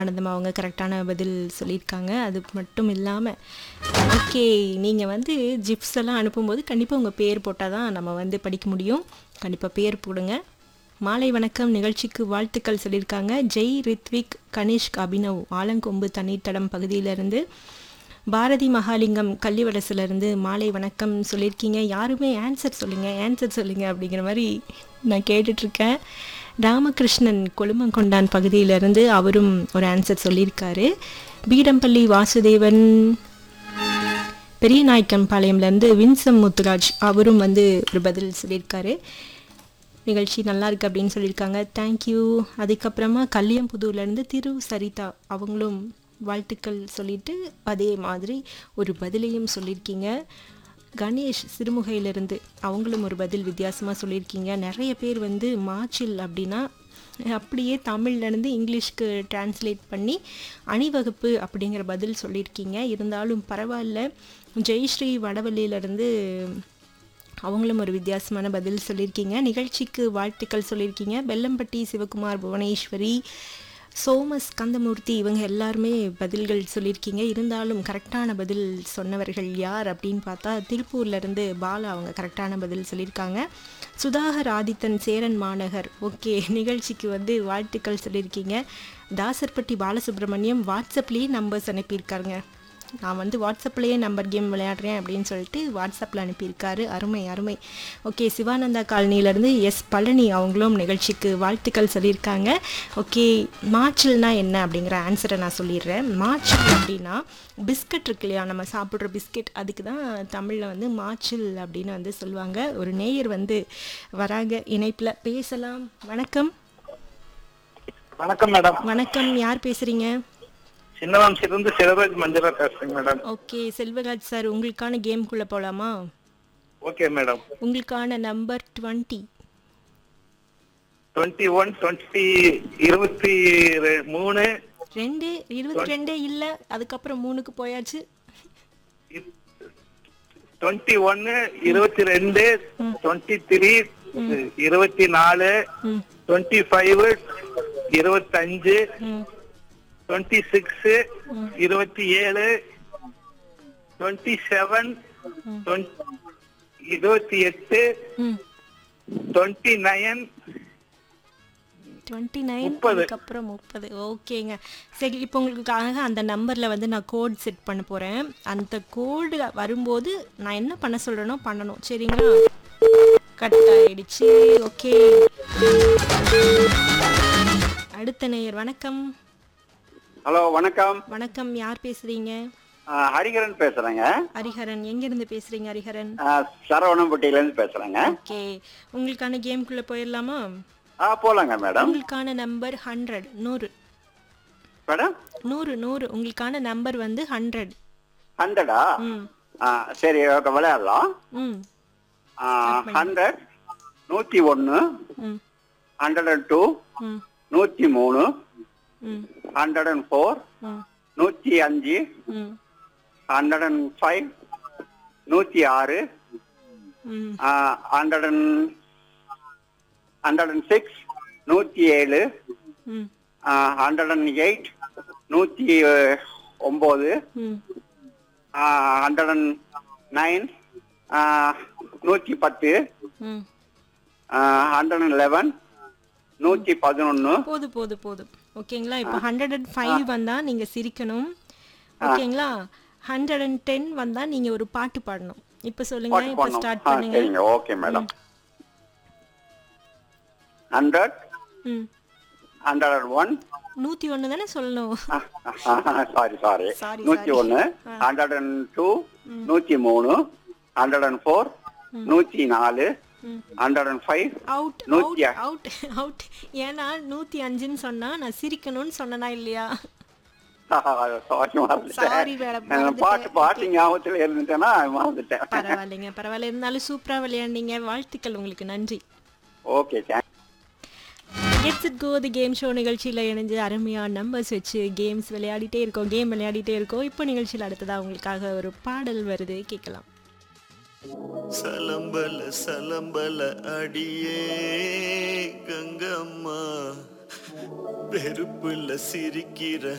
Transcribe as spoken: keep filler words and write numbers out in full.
ஆனந்தம் அவங்க கரெக்டான பதில் சொல்லியிருக்காங்க. அது மட்டும் இல்லாமல் ஓகே நீங்கள் வந்து ஜிப்ஸ் எல்லாம் அனுப்பும்போது கண்டிப்பாக உங்கள் பேர் போட்டால் தான் நம்ம வந்து படிக்க முடியும். கண்டிப்பாக பேர் போடுங்க. மாலை வணக்கம் நிகழ்ச்சிக்கு வாழ்த்துக்கள் சொல்லியிருக்காங்க. ஜெய் ரித்விக் கனிஷ்க் அபினவ் ஆலங்கொம்பு தண்ணீர்த்தடம் பகுதியிலேருந்து. பாரதி மகாலிங்கம் கள்ளிவரசுலேருந்து மாலை வணக்கம் சொல்லியிருக்கீங்க. யாருமே ஆன்சர் சொல்லுங்கள் ஆன்சர் சொல்லுங்கள் அப்படிங்கிற மாதிரி நான் கேட்டுட்ருக்கேன். ராமகிருஷ்ணன் கொழுமங்கொண்டான் பகுதியிலேருந்து அவரும் ஒரு ஆன்சர் சொல்லியிருக்காரு. பீடம்பள்ளி வாசுதேவன் பெரியநாயக்கன்பாளையம்லேருந்து வின்சம் முத்துராஜ் அவரும் வந்து ஒரு பதில் சொல்லியிருக்காரு. நிகழ்ச்சி நல்லா இருக்குது அப்படின்னு சொல்லியிருக்காங்க. தேங்க்யூ. அதுக்கப்புறமா கல்லியம்புதூர்லேருந்து திரு சரிதா அவங்களும் வாழ்த்துக்கள் சொல்லிட்டு அதே மாதிரி ஒரு பதிலையும் சொல்லியிருக்கீங்க. கணேஷ் சிறுமுகையிலிருந்து அவங்களும் ஒரு பதில் வித்தியாசமாக சொல்லியிருக்கீங்க. நிறைய பேர் வந்து மாச்சில் அப்படின்னா அப்படியே தமிழ்லேருந்து இங்கிலீஷ்க்கு டிரான்ஸ்லேட் பண்ணி அணிவகுப்பு அப்படிங்கிற பதில் சொல்லியிருக்கீங்க. இருந்தாலும் பரவாயில்ல. ஜெயஸ்ரீ வடவள்ளியிலேருந்து அவங்களும் ஒரு வித்தியாசமான பதில் சொல்லியிருக்கீங்க. நிகழ்ச்சிக்கு வாழ்த்துக்கள் சொல்லியிருக்கீங்க. பெல்லம்பட்டி சிவகுமார் புவனேஸ்வரி சோமஸ் கந்தமூர்த்தி இவங்க எல்லாருமே பதில்கள் சொல்லியிருக்கீங்க. இருந்தாலும் கரெக்டான பதில் சொன்னவர்கள் யார் அப்படின்னு பார்த்தா திருப்பூர்லேருந்து பாலா அவங்க கரெக்டான பதில் சொல்லியிருக்காங்க. சுதாகர் ஆதித்தன் சேரன் மாநகர் ஓகே நிகழ்ச்சிக்கு வந்து வாழ்த்துக்கள் சொல்லியிருக்கீங்க. தாசர்பட்டி பாலசுப்ரமணியம் வாட்ஸ்அப்லேயே நம்பர்ஸ் அனுப்பியிருக்காருங்க. நான் வந்து வாட்ஸ்அப்லேயே நம்பர் கேம் விளையாடுறேன் அப்படின்னு சொல்லிட்டு வாட்ஸ்அப்பில் அனுப்பியிருக்காரு. அருமை அருமை. ஓகே சிவானந்தா காலனியிலேருந்து எஸ் பழனி அவங்களும் நிகழ்ச்சிக்கு வாழ்த்துக்கள் சொல்லியிருக்காங்க. ஓகே மாச்சில்னா என்ன அப்படிங்கிற ஆன்சரை நான் சொல்லிடுறேன். மாச்சில் அப்படின்னா பிஸ்கட் இருக்கு இல்லையா, நம்ம சாப்பிட்ற பிஸ்கெட், அதுக்கு தான் தமிழில் வந்து மாச்சில் அப்படின்னு வந்து சொல்லுவாங்க. ஒரு நேயர் வந்து வராங்க இணைப்பில் பேசலாம். வணக்கம். வணக்கம் மேடம். வணக்கம். யார் பேசுகிறீங்க? சின்னவம்சிலிருந்து செல்வராஜ் மஞ்சளா பேசுறேங்க மேடம். ஓகே செல்வராஜ் சார் உங்களுக்கான கேம்குள்ளே போகலாமா? Okay madam. உங்களுக்கான number twenty twenty one twenty இருபத்தி மூணு ரெண்டு இருபத்தி ரெண்டே இல்லை, அதுக்கப்புறம் மூணுக்கு போயாச்சு. டுவெண்ட்டி ஒன்னு இருபத்தி ரெண்டு டுவெண்ட்டி த்ரீ இருபத்தி நாலு டுவெண்ட்டி ஃபைவ் இருபத்தஞ்சு டுவெண்ட்டி சிக்ஸ் இருபத்தி ஏழு டுவெண்ட்டி செவன் இருபத்தி எட்டு டுவெண்ட்டி நைன் டுவெண்ட்டி நைன் அதுக்கப்புறம் முப்பது. ஓகேங்க சரி, இப்போ உங்களுக்காக அந்த நம்பரில் வந்து நான் கோட் செட் பண்ண போகிறேன். அந்த கோடு வரும்போது நான் என்ன பண்ண சொல்கிறேனோ பண்ணணும், சரிங்களா? கட் ஆயிடுச்சு. ஓகே அடுத்த நேயர். வணக்கம். ஹலோ வணக்கம். வணக்கம். யார் பேசுறீங்க? ஹரிஹரன் பேசுறேங்க. ஹரிஹரன் எங்க இருந்து பேசுறீங்க? ஹரிஹரன் சரவணம்பட்டியில இருந்து பேசுறேங்க. ஓகே உங்களுக்கான கேம்குள்ள போயிடலாமா? ஆ போலாங்க மேடம். உங்களுக்கான நம்பர் ஹண்ட்ரட் நூறு மேடம். நூறு நூறு உங்களுக்கான நம்பர் வந்து ஹண்ட்ரட். ஹண்ட்ரடா? ம் சரி ஓகே விளையாடலாம். ம் ஹண்ட்ரட் நூற்றி ஒன்று ம் ஹண்ட்ரட் அண்ட் டூ ம் நூற்றி மூணு ம் ஹண்ட்ரட் அண்ட் ஃபோர் ம் நூற்றி அஞ்சு ம் ஹண்ட்ரட் அண்ட் ஃபைவ் நூற்றி ஆறு ம் hundred and hundred and six நூற்றி ஏழு ம் ஹண்ட்ரட் அண்ட் எயிட் நூற்றி ஒம்பது ம் ஹண்ட்ரட் அண்ட் நைன் நூற்றி பத்து ம் ஹண்ட்ரட் அண்ட் லெவன் நூற்றி பதினொன்று. போது போது போதும் ஓகேங்களா? இப்போ ஹண்ட்ரட் அண்ட் ஃபைவ் வந்தால் நீங்கள் சிரிக்கணும், ஓகேங்களா? ஹண்ட்ரட் அண்ட் டென் வந்தால் நீங்கள் ஒரு பாட்டு பாடணும். இப்போ சொல்லுங்க, இப்போ ஸ்டார்ட் பண்ணுங்க. Okay madam. ஹண்ட்ரட் ம் ஹண்ட்ரட் அண்ட் ஒன் நூற்றி ஒன்று தானே சொல்லணும். சாரி சாரி சாரி நூற்றி ஒன்று ஹண்ட்ரட் அண்ட் டூ நூற்றி மூணு ஹண்ட்ரட் அண்ட் ஃபோர் நூற்றி நாலு hundred and five out out out out. ஏன்னா நூற்றி அஞ்சுன்னு சொன்னால் நான் சிரிக்கணும்னு சொன்னனா இல்லையா? Sorry madam. பாட்டு பாட்டு ஞாபகத்தில் இருந்துட்டேன்னா மறந்துட்டேன். பரவாயில்லைங்க பரவாயில்ல, இருந்தாலும் சூப்பராக விளையாண்டீங்க. வாழ்த்துக்கள் உங்களுக்கு. நன்றி. Okay thanks. Gets it go the game show நிகழ்ச்சியில் இணைஞ்சு அருமையாக நம்பர்ஸ் வச்சு கேம்ஸ் விளையாடிட்டே இருக்கோம் கேம் விளையாடிட்டே இருக்கோம். இப்போ நிகழ்ச்சியில் அடுத்ததாக உங்களுக்காக ஒரு பாடல் வருது, கேட்கலாம். சலம்பல சலம்பல அடியே கங்கம்மா வெறுப்புல சிரிக்கிற